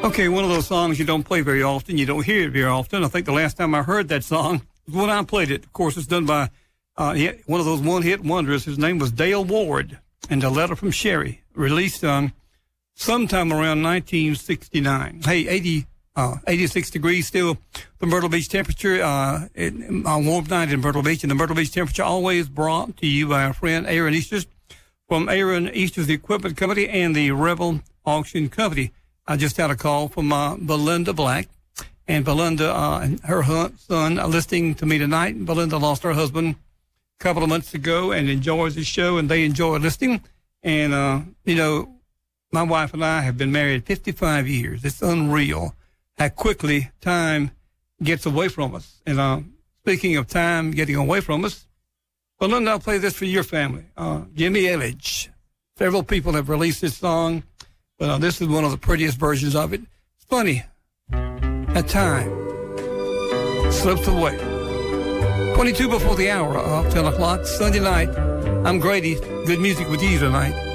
Okay, one of those songs you don't play very often. You don't hear it very often. I think the last time I heard that song was when I played it. Of course, it's done by one of those one-hit wonders. His name was Dale Ward, and A Letter from Sherry, released sometime around 1969. Hey, 86 degrees still the Myrtle Beach temperature. A warm night in Myrtle Beach, and the Myrtle Beach temperature always brought to you by our friend Aaron Easters from Aaron Easters Equipment Company and the Rebel Auction Company. I just had a call from Belinda Black, and Belinda and her son are listening to me tonight. Belinda lost her husband a couple of months ago and enjoys the show, and they enjoy listening. And, my wife and I have been married 55 years. It's unreal how quickly time gets away from us. And speaking of time getting away from us, Belinda, I'll play this for your family. Jimmy Elledge. Several people have released this song, but this is one of the prettiest versions of it. It's funny. That time slips away. 22 before the hour of 10 o'clock, Sunday night. I'm Grady. Good music with you tonight.